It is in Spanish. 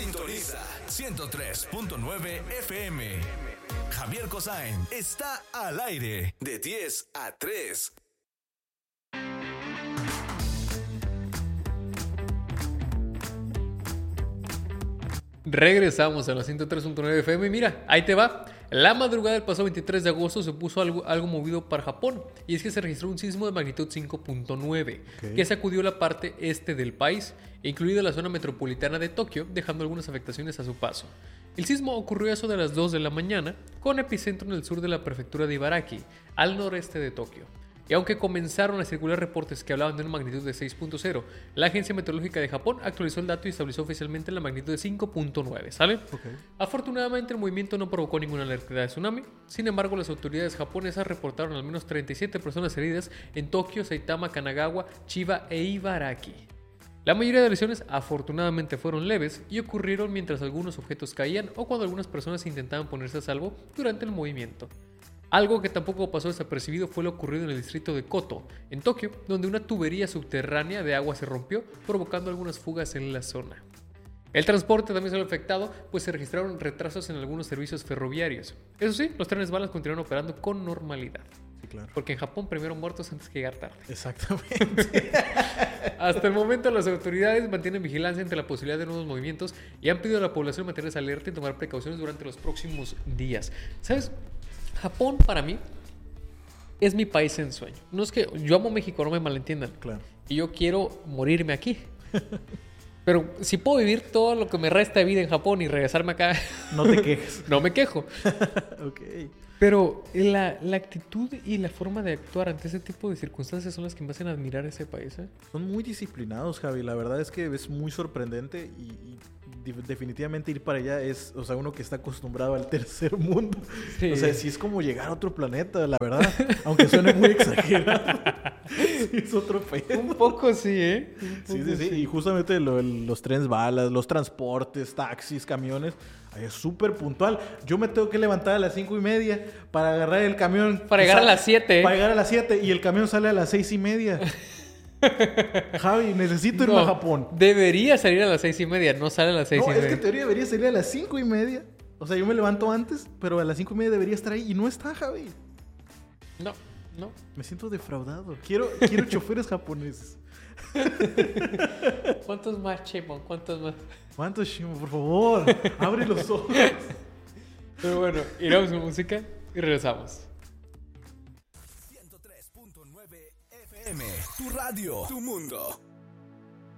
Sintoniza 103.9 FM. Javier Cossain está al aire de 10 a 3. Regresamos a la 103.9 FM. Mira, ahí te va. La madrugada del pasado 23 de agosto se puso algo movido para Japón. Y es que se registró un sismo de magnitud 5.9 que sacudió la parte este del país, incluida la zona metropolitana de Tokio, dejando algunas afectaciones a su paso. El sismo ocurrió a eso de las 2 de la mañana, con epicentro en el sur de la prefectura de Ibaraki, al noreste de Tokio. Y aunque comenzaron a circular reportes que hablaban de una magnitud de 6.0, la Agencia Meteorológica de Japón actualizó el dato y estableció oficialmente la magnitud de 5.9, ¿sale? Afortunadamente el movimiento no provocó ninguna alerta de tsunami. Sin embargo, las autoridades japonesas reportaron al menos 37 personas heridas en Tokio, Saitama, Kanagawa, Chiba e Ibaraki. La mayoría de lesiones afortunadamente fueron leves y ocurrieron mientras algunos objetos caían o cuando algunas personas intentaban ponerse a salvo durante el movimiento. Algo que tampoco pasó desapercibido fue lo ocurrido en el distrito de Koto, en Tokio, donde una tubería subterránea de agua se rompió, provocando algunas fugas en la zona. El transporte también se vio afectado, pues se registraron retrasos en algunos servicios ferroviarios. Eso sí, los trenes balas continuaron operando con normalidad. Sí, claro. Porque en Japón primero muertos antes que llegar tarde. Exactamente. Hasta el momento las autoridades mantienen vigilancia ante la posibilidad de nuevos movimientos y han pedido a la población mantenerse alerta y tomar precauciones durante los próximos días. ¿Sabes? Japón para mí es mi país en sueño. No es que yo amo México, no me malentiendan. Claro. Y yo quiero morirme aquí. Pero si puedo vivir todo lo que me resta de vida en Japón y regresarme acá, No te quejes. no me quejo. Ok. Pero la actitud y la forma de actuar ante ese tipo de circunstancias son las que me hacen admirar ese país, ¿eh? Son muy disciplinados, Javi. La verdad es que es muy sorprendente y definitivamente ir para allá es, o sea, uno que está acostumbrado al tercer mundo. Sí. O sea, sí es como llegar a otro planeta, la verdad. Aunque suene muy exagerado. Sí, es otro pedo. Un poco sí, ¿eh? Sí. Y justamente los trenes balas, los transportes, taxis, camiones, ahí es súper puntual. Yo me tengo que levantar a las 5:30 para agarrar el camión. Para llegar a las 7. Para llegar a las 7 y el camión sale a las 6:30. Javi, necesito irme a Japón. Debería salir a las 6:30, no sale a las 6:30. No, es que en teoría debería salir a las 5:30. O sea, yo me levanto antes, pero a las 5:30 debería estar ahí y no está, Javi. No. Me siento defraudado. Quiero choferes japoneses. ¿Cuántos más, Chemon? ¿Cuántos más? ¿Cuántos, Shimo? Por favor, abre los ojos. Pero bueno, iremos con música y regresamos. 103.9 FM, tu radio, tu mundo.